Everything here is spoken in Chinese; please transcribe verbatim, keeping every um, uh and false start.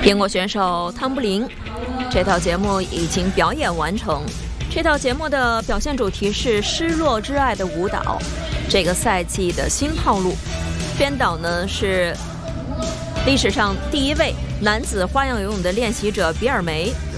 英国选手汤布林，这套节目已经表演完成。这套节目的表现主题是失落之爱的舞蹈，这个赛季的新套路。编导呢是历史上第一位男子花样游泳的练习者比尔梅。